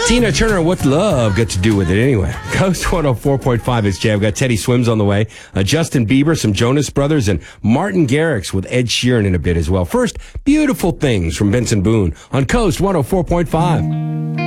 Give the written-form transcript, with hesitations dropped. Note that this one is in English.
Tina Turner, what's love got to do with it anyway? Coast 104.5 is Jay. I've got Teddy Swims on the way, Justin Bieber, some Jonas Brothers, and Martin Garrix with Ed Sheeran in a bit as well. First, Beautiful Things from Benson Boone on Coast 104.5.